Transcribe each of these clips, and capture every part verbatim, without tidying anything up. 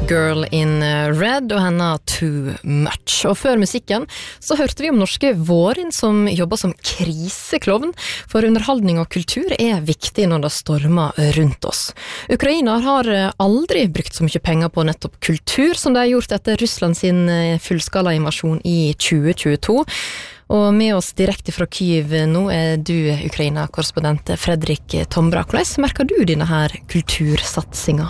Girl in Red og henne Too Much. Og før musikken så hørte vi om norske Vårin som jobber som kriseklovn, for underholdning og kultur er viktig når det stormer rundt oss. Ukraina har aldri brukt så mye penger på nettopp kultur som de har gjort etter Russland sin fullskala invasjon i tjue tjueto. Og med oss direkte fra Kyiv nå er du, Ukraina-korrespondent Fredrik Tombra. Hvordan merker du denne her kultursatsingen?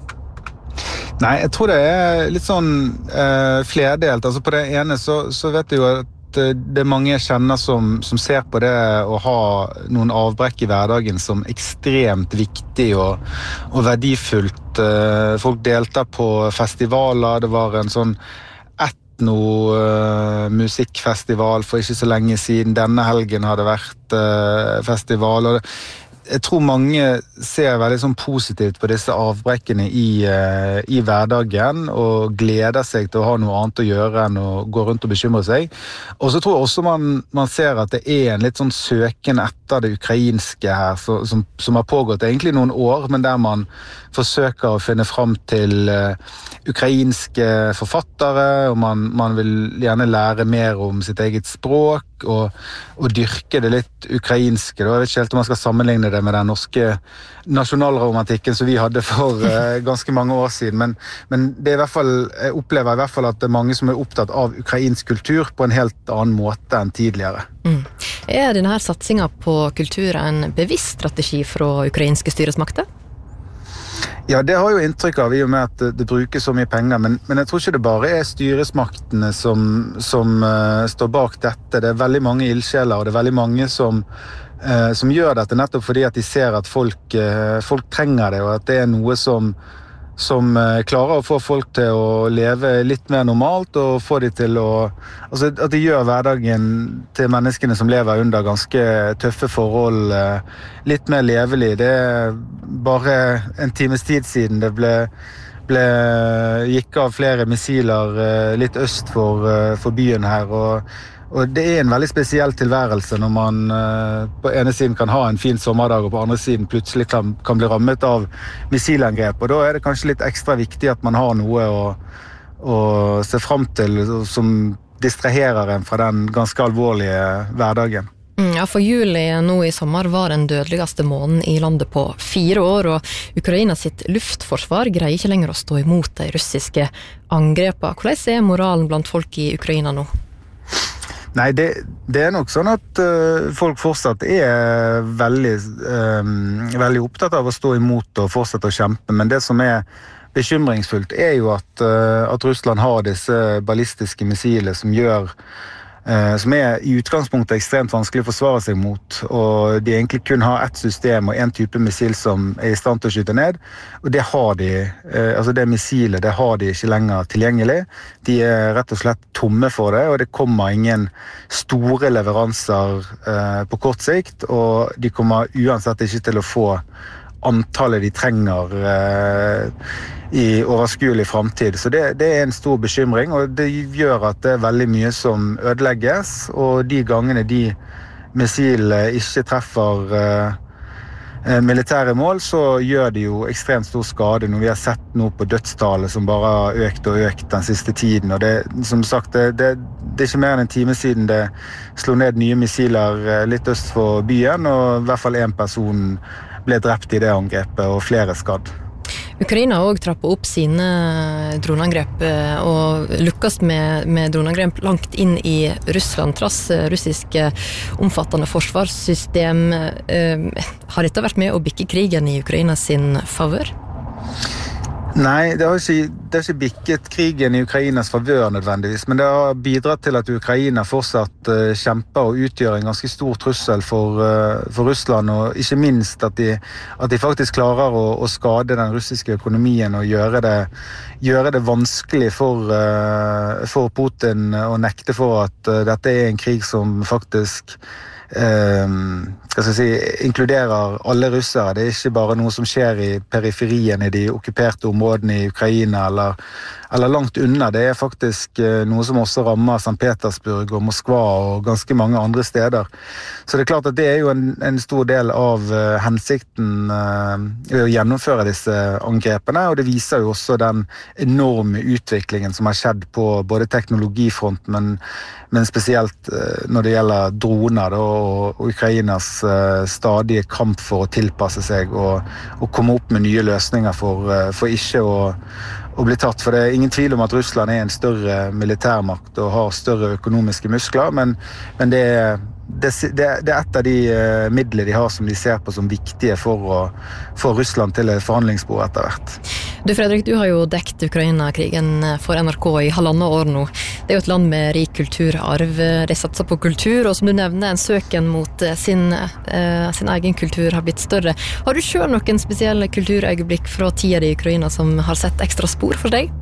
Nei, jeg tror det er litt sånn eh, flerdelt. Altså på det ene så, så vet jeg jo at det er mange jeg kjenner som, som ser på det å ha noen avbrekk i hverdagen som ekstremt viktig og, og verdifullt. Folk deltar på festivaler. Det var en sånn etno uh, musikkfestival for ikke så lenge siden. Denne helgen har det vært uh, festival, og jeg tror mange ser veldig sånn positivt på disse avbrekkene i, uh, i hverdagen og gleder seg til å ha noe annet å gjøre enn å gå rundt og bekymre seg. Og så tror jeg også man, man ser at det er en litt sånn søken etter det ukrainske her, så, som, som har pågått egentlig noen år, men der man forsøker å finne frem til uh, ukrainske forfattere, og man, man vil gjerne lære mer om sitt eget språk, og, og dyrke det litt ukrainske. Jeg vet ikke helt om man skal sammenligne det med den norske nasjonalromantikken som vi hadde for uh, ganske mange år siden, men, men det er i hvert fall, jeg opplever i hvert fall at det er mange som er opptatt av ukrainsk kultur på en helt annen måte enn tidligere. Mm. Er denne her satsingen på kultur en bevisst strategi fra ukrainske styresmakter? Ja, det har jo inntrykk av i og med at det, det brukes så mye penger, men, men jeg tror ikke det bare er styresmaktene som, som uh, står bak dette. Det er veldig mange ildsjeler, og det er veldig mange som, uh, som gjør dette nettopp fordi at de ser at folk, uh, folk trenger det, og at det er noe som, som uh, klarer å få folk til å leve litt mer normalt, og få de til å, altså at de gjør hverdagen til menneskene som lever under ganske tøffe forhold uh, litt mer levelig. Det er bare en times tid siden det ble, ble gikk av flere missiler uh, litt øst for, uh, for byen her, og, og det er en veldig spesiell tilværelse når man uh, på ene siden kan ha en fin sommerdag, og på andre siden plutselig kan, kan bli rammet av missilangrep, og da er det kanskje litt ekstra viktig at man har noe å, å se frem til som distraherer en fra den ganske alvorlige hverdagen. Ja, for juli nå i sommer var den dødeligste måneden i landet på fire år, og Ukraina sitt luftforsvar greier ikke lenger å stå imot de russiske angrepene. Hvordan er moralen blant folk i Ukraina nå? Nei, det, det er nok sånn at uh, folk fortsatt er veldig, um, veldig opptatt av å stå imot og fortsette å kjempe, men det som er bekymringsfullt er jo at, uh, at Russland har disse ballistiske missiler som gjør som er i utgangspunktet ekstremt vanskelig å forsvare seg mot, og de egentlig kun har ett system og en type missil som er i stand til å skyte ned, og det har de, altså det missilet, det har de ikke lenger tilgjengelig. De er rett og slett tomme for det, og det kommer ingen store leveranser på kort sikt, og de kommer uansett ikke til å få antallet de trenger eh, i overskuelig fremtid. Så det, det er en stor bekymring, og det gjør at det er veldig mye som ødelegges, og de gangene de missilene ikke treffer eh, militære mål, så gjør de jo ekstremt stor skade, når vi har sett nå på dødstallet som bare har økt og økt den siste tiden, og det, som sagt, det, det, det er ikke mer enn en time siden det slo ned nye missiler litt øst for byen, og i hvert fall en person ble drept i det angrepet, og flere skadd. Ukraina har også trappet opp sine droneangrep og lukkes med, med droneangrep langt inn i Russland, trass russiske omfattende forsvarssystem. Har dette vært med å bikke krigen i Ukraina sin favør? Nei, det har ikke, det har ikke bikket krigen i Ukrainas favør nødvendigvis, men det har bidratt til at Ukraina fortsatt uh, kjemper og utgjør en ganske stor trussel for, uh, for Russland, og ikke minst at de, at de faktisk klarer å, å skade den russiske økonomien og gjøre det, gjøre det vanskelig for, uh, for Putin å nekte for at uh, dette er en krig som faktisk eh, skal jeg si, inkluderer alle russere. Det er ikke bare noe som skjer i periferien i de okkuperte områdene i Ukraina eller, eller langt unna. Det er faktisk eh, noe som også rammer Sankt Petersburg og Moskva og ganske mange andre steder. Så det er klart at det er jo en, en stor del av uh, hensikten uh, ved å gjennomføre disse angrepene, og det viser jo også den enorme utviklingen som har skjedd på både teknologifront, men, men spesielt uh, når det gjelder droner da, og, og Ukrainas uh, stadige kamp for å tilpasse seg og, og komme opp med nye løsninger for, uh, for ikke å å bli tatt, for det er ingen tvil om at Russland er en større militærmakt og har større økonomiske muskler, men, men det, er, det, det, det er et av de uh, midler de har som de ser på som viktige for å få Russland til et forhandlingsbord etter hvert. Du Fredrik, du har jo dekt Ukraina-krigen for N R K i halvannet år nå. Det er jo et land med rik kulturarv. De satser på kultur, og som du nevner, en søken mot sin, uh, sin egen kultur har blitt større. Har du selv noen spesielle kulturøyeblikk fra tida i Ukraina som har sett ekstra spor for deg?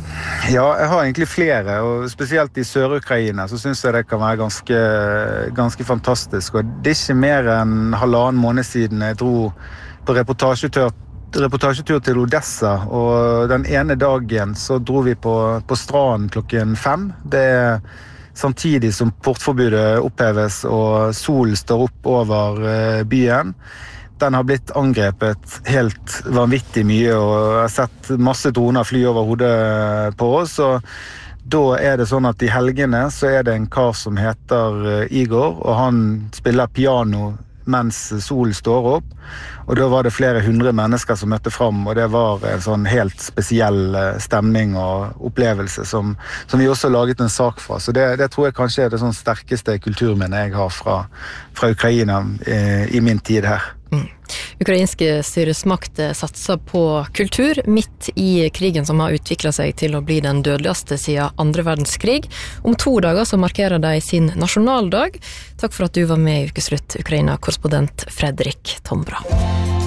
Ja, jeg har egentlig flere, og spesielt i Sør-Ukraina så synes jeg det kan være ganske, ganske fantastisk. Og det er ikke mer enn halvannen måned siden jeg dro på reportasjetur reportasjetur til Odessa, og den ene dagen så dro vi på, på stranden klokken fem. Det er samtidig som portforbudet oppheves og solen står opp over byen. Den har blitt angrepet helt vanvittig mye, og jeg har sett masse droner fly over hodet på oss, og da er det sånn at i helgene så er det en kar som heter Igor, og han spiller piano mens solen står opp, og da var det flere hundre mennesker som møtte fram, og det var en sånn helt spesiell stemning og opplevelse som, som vi også har laget en sak fra. Så det, det tror jeg kanskje er det sånn sterkeste kulturminnet jeg har fra, fra Ukraina eh, i min tid her. Mm. Ukrainske styresmakter satser på kultur midt i krigen som har utviklet seg til å bli den dødeligste siden andre verdenskrig. Om to dager så markerer de sin nasjonaldag. Takk for at du var med i Ukeslutt, Ukraina-korrespondent Fredrik Tombra.